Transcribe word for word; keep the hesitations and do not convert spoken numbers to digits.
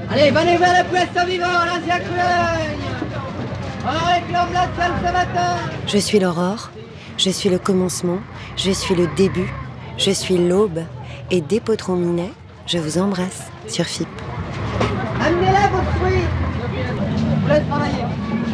Allez, venez vers le Puesto Vivo, l'ancien Crueil. On réclame la salle ce matin. Je suis l'aurore, je suis le commencement, je suis le début, je suis l'aube. Et dès Potron Minet, je vous embrasse sur F I P. Amenez-les vos fruits. Je vous laisse travailler.